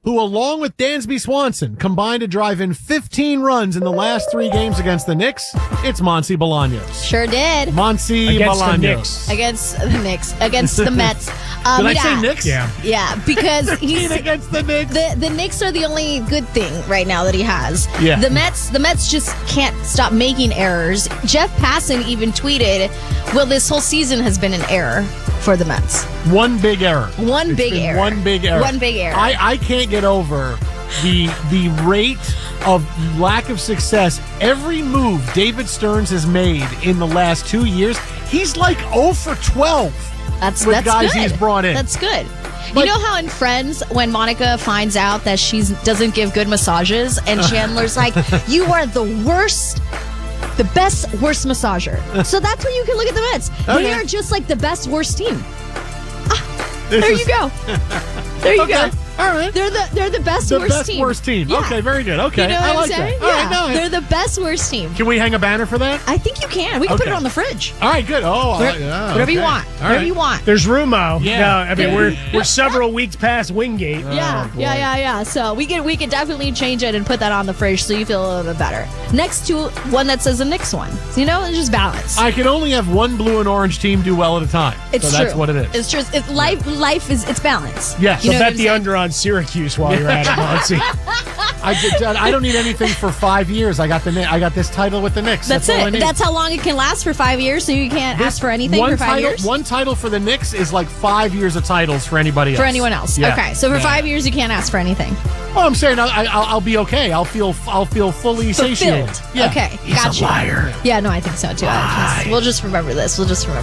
who, along with Dansby Swanson, combined to drive in 15 runs in the last 3 games against the Knicks. It's Monty Bolaños. Sure did. Monty Bolaños. Against the Knicks. Against the Mets. Did I say Knicks? Yeah, because he's against the Knicks. The Knicks are the only good thing right now that he has. Yeah. The Mets just can't stop making errors. Jeff Passan even tweeted, well, this whole season has been an error for the Mets. One big error. One big error. One big error. I can't get over the rate of lack of success. Every move David Stearns has made in the last 2 years, he's like 0 for 12 that's guys good. He's brought in. That's good. You know how in Friends, when Monica finds out that she doesn't give good massages, and Chandler's like, you are the worst massager. So that's where you can look at the Mets. Okay. They are just like the best, worst team. There you go. There you go. All right. They're the best, worst team. Worst team. Yeah. Okay, very good. Okay, You know I what like I'm saying? that. All right, no, They're the best, worst team. Can we hang a banner for that? I think you can. We can put it on the fridge. All right, good. Oh, Whatever you want. Whatever you want. There's room, Mo. Yeah. No, I mean we're several weeks past Wingate. Yeah. So we can definitely change it and put that on the fridge so you feel a little bit better. Next to one that says the Knicks one. So, it's just balance. I can only have one blue and orange team do well at a time. It's so true. That's what it is. It's just life is it's balance. Yes. So bet the under on Syracuse while you're at it, Monty. I don't need anything for 5 years. I got this title with the Knicks. That's all I it. need. That's how long it can last for 5 years. So you can't ask for anything for 5 years. One title for the Knicks is like 5 years of titles for anybody else. For anyone else. Yeah. Okay. So for 5 years you can't ask for anything. Well, I'm saying I'll be okay. I'll feel fully satiated. Fulfilled. Yeah. Okay. He's Gotcha. a liar. Yeah, no, I think so too. We'll just remember this.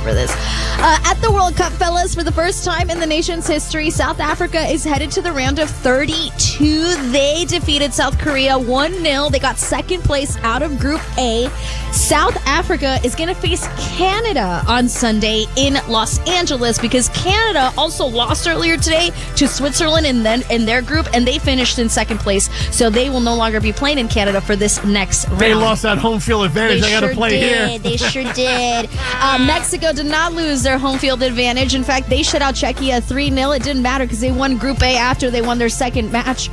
At the World Cup, fellas, for the first time in the nation's history, South Africa is headed to the round of 32. They defeated South Korea 1-0. They got second place out of Group A. South Africa is going to face Canada on Sunday in Los Angeles because Canada also lost earlier today to Switzerland in their group, and they finished in second place. So they will no longer be playing in Canada for this next round. They lost that home field advantage. They got to play here. They sure did. Mexico did not lose their home field advantage. In fact, they shut out Czechia 3-0. It didn't matter because they won Group A after they won their second match.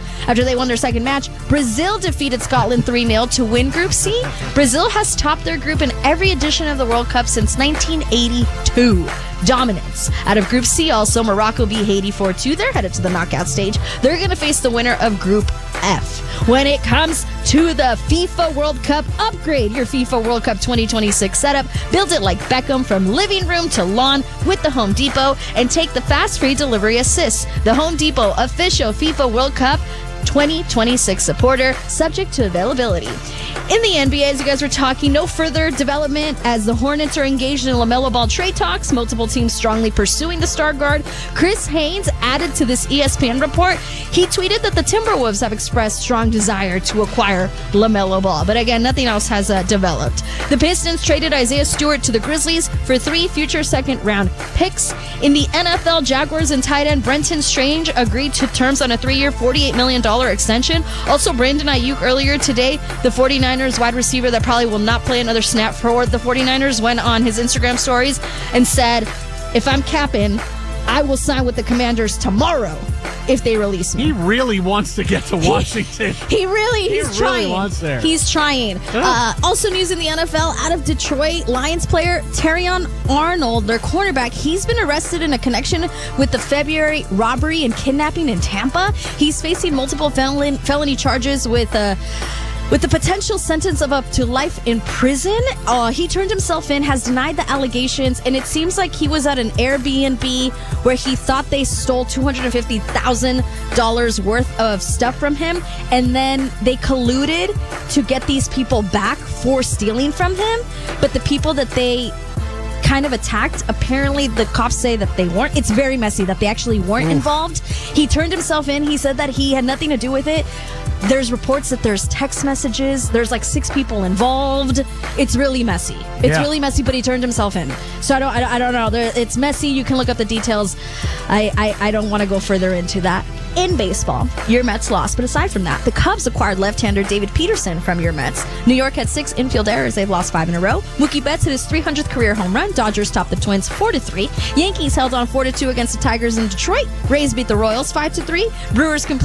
Brazil defeated Scotland 3-0 to win Group C. Brazil has topped their group in every edition of the World Cup since 1982. Dominance. Out of Group C, also, Morocco beat Haiti 4-2. They're headed to the knockout stage. They're going to face the winner of Group F. When it comes to the FIFA World Cup, upgrade your FIFA World Cup 2026 setup. Build it like Beckham from living room to lawn with the Home Depot and take the fast free delivery assist. The Home Depot official FIFA World Cup 2026 supporter, subject to availability. In the NBA, as you guys were talking, no further development as the Hornets are engaged in LaMelo Ball trade talks. Multiple teams strongly pursuing the star guard. Chris Haynes added to this ESPN report. He tweeted that the Timberwolves have expressed strong desire to acquire LaMelo Ball. But again, nothing else has developed. The Pistons traded Isaiah Stewart to the Grizzlies for 3 future second-round picks. In the NFL, Jaguars and tight end Brenton Strange agreed to terms on a 3-year, $48 million extension. Also, Brandon Ayuk earlier today, the 49ers wide receiver that probably will not play another snap for the 49ers, went on his Instagram stories and said, if I'm capping, I will sign with the Commanders tomorrow if they release me. He really wants to get to Washington. He's trying. Really wants there. He's trying. Also news in the NFL, out of Detroit, Lions player Terrion Arnold, their cornerback, he's been arrested in a connection with the February robbery and kidnapping in Tampa. He's facing multiple felony charges with the potential sentence of up to life in prison. He turned himself in, has denied the allegations, and it seems like he was at an Airbnb where he thought they stole $250,000 worth of stuff from him, and then they colluded to get these people back for stealing from him. But the people that they kind of attacked, apparently the cops say that they weren't. It's very messy that they actually weren't involved. He turned himself in. He said that he had nothing to do with it. There's reports that there's text messages. There's like 6 people involved. It's really messy. It's really messy, but he turned himself in. So I don't know. It's messy. You can look up the details. I don't want to go further into that. In baseball, your Mets lost. But aside from that, the Cubs acquired left-hander David Peterson from your Mets. New York had 6 infield errors. They've lost 5 in a row. Mookie Betts hit his 300th career home run. Dodgers topped the Twins 4-3. Yankees held on 4-2 against the Tigers in Detroit. Rays beat the Royals 5-3. Brewers completed